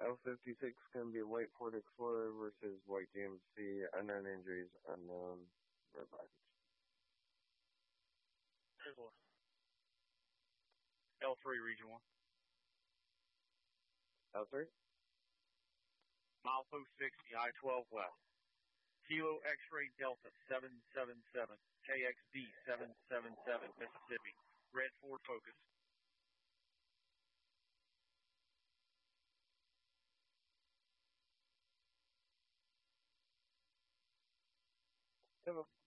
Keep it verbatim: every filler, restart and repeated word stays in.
L fifty-six going to be White Ford Explorer versus White G M C, unknown injuries, unknown red package. There's one. L three, Region one. L three? Milepost sixty, I twelve West. Kilo X-Ray Delta seven seven seven, K X D seven seven seven, Mississippi. Red Ford Focus. Hello.